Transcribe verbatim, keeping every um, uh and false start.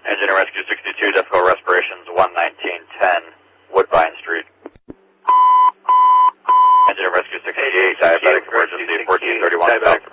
Engine and Rescue sixty-two, difficult respirations, one nineteen ten, Woodbine Street. Engine and Rescue sixty-eight, diabetic emergency, fourteen thirty-one, South